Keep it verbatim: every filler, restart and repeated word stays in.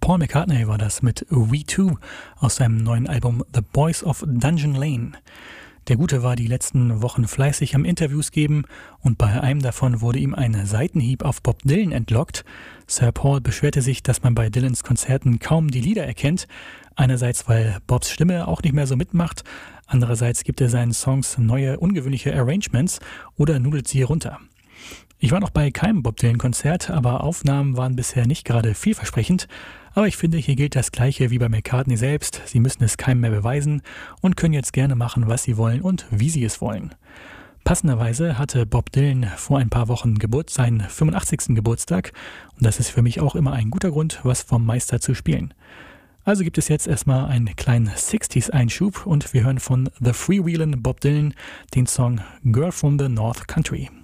Paul McCartney war das mit We Too aus seinem neuen Album The Boys of Dungeon Lane. Der Gute war die letzten Wochen fleißig am Interviews geben und bei einem davon wurde ihm ein Seitenhieb auf Bob Dylan entlockt. Sir Paul beschwerte sich, dass man bei Dylans Konzerten kaum die Lieder erkennt. Einerseits, weil Bobs Stimme auch nicht mehr so mitmacht, andererseits gibt er seinen Songs neue, ungewöhnliche Arrangements oder nudelt sie runter. Ich war noch bei keinem Bob Dylan-Konzert, aber Aufnahmen waren bisher nicht gerade vielversprechend. Aber ich finde, hier gilt das Gleiche wie bei McCartney selbst. Sie müssen es keinem mehr beweisen und können jetzt gerne machen, was sie wollen und wie sie es wollen. Passenderweise hatte Bob Dylan vor ein paar Wochen Geburt, seinen fünfundachtzigsten Geburtstag. Und das ist für mich auch immer ein guter Grund, was vom Meister zu spielen. Also gibt es jetzt erstmal einen kleinen sechziger-Einschub und wir hören von The Freewheelin' Bob Dylan den Song Girl from the North Country.